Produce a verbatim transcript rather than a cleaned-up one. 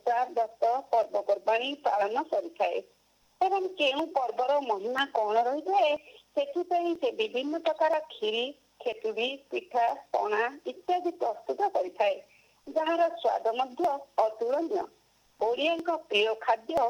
ଓଷା ବ୍ରତ ପର୍ବପର୍ବାଣୀ ପାଳନ କରିଥାଏ ଏବଂ କେଉଁ ପର୍ବର ମହିମା କଣ ରହିଥାଏ ସେଥିପାଇଁ ସେ ବିଭିନ୍ନ ପ୍ରକାର କ୍ଷୀରି ଖେଚୁଡି ପିଠା ପଣା ଇତ୍ୟାଦି ପ୍ରସ୍ତୁତ କରିଥାଏ, ଯାହାର ସ୍ୱାଦ ମଧ୍ୟ ଅତୁଳନୀୟ। ଓଡ଼ିଆଙ୍କ ପ୍ରିୟ ଖାଦ୍ୟ